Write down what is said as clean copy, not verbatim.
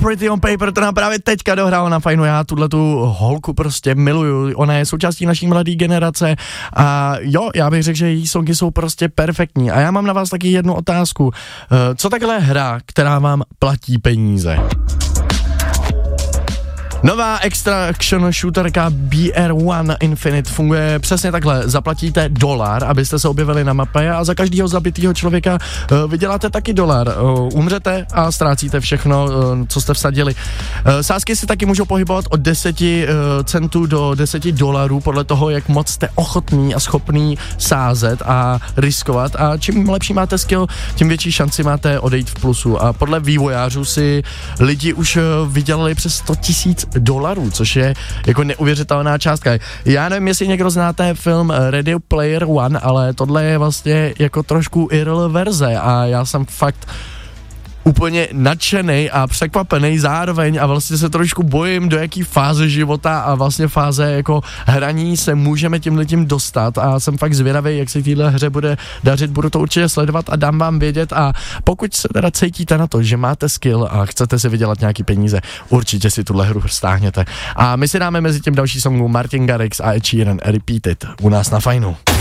Pretty on Paper, to nám právě teďka dohrála na Fajnu, já tuhletu holku prostě miluju, ona je součástí naší mladé generace a jo, já bych řekl, že její songy jsou prostě perfektní a já mám na vás taky jednu otázku, co takhle hra, která vám platí peníze? Nová extra action shooterka BR1 Infinite funguje přesně takhle. Zaplatíte $1, abyste se objevili na mapě a za každého zabitého člověka vyděláte taky $1. Umřete a ztrácíte všechno, co jste vsadili. Sázky si taky můžou pohybovat od 10 centů do $10 podle toho, jak moc jste ochotný a schopný sázet a riskovat a čím lepší máte skill, tím větší šanci máte odejít v plusu a podle vývojářů si lidi už vydělali přes $100,000, což je jako neuvěřitelná částka. Já nevím, jestli někdo znáte film Ready Player One, ale tohle je vlastně jako trošku IRL verze a já jsem fakt úplně nadšenej a překvapený zároveň a vlastně se trošku bojím, do jaký fáze života a vlastně fáze jako hraní se můžeme tímhletím dostat a jsem fakt zvědavý, jak se téhle hře bude dařit, budu to určitě sledovat a dám vám vědět a pokud se teda cítíte na to, že máte skill a chcete si vydělat nějaký peníze, určitě si tuhle hru stáhněte. A my si dáme mezi tím další songu Martin Garrix a Ed Sheeran Repeated u nás na Fajnu.